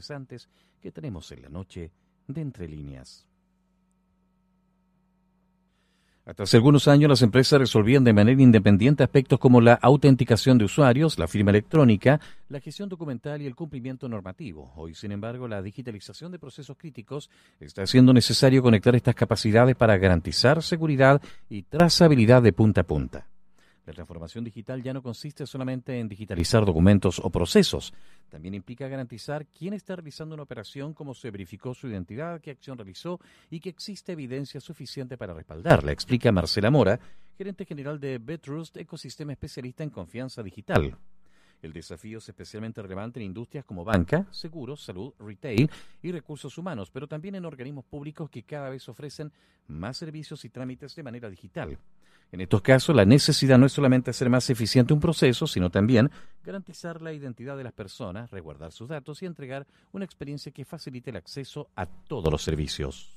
interesantes que tenemos en la noche de Entre Líneas. Hasta hace algunos años las empresas resolvían de manera independiente aspectos como la autenticación de usuarios, la firma electrónica, la gestión documental y el cumplimiento normativo. Hoy, sin embargo, la digitalización de procesos críticos está haciendo necesario conectar estas capacidades para garantizar seguridad y trazabilidad de punta a punta. La transformación digital ya no consiste solamente en digitalizar documentos o procesos. También implica garantizar quién está realizando una operación, cómo se verificó su identidad, qué acción realizó y que existe evidencia suficiente para respaldarla, explica Marcela Mora, gerente general de Betrust, ecosistema especialista en confianza digital. El desafío es especialmente relevante en industrias como banca, seguros, salud, retail y recursos humanos, pero también en organismos públicos que cada vez ofrecen más servicios y trámites de manera digital. En estos casos, la necesidad no es solamente hacer más eficiente un proceso, sino también garantizar la identidad de las personas, resguardar sus datos y entregar una experiencia que facilite el acceso a todos los servicios.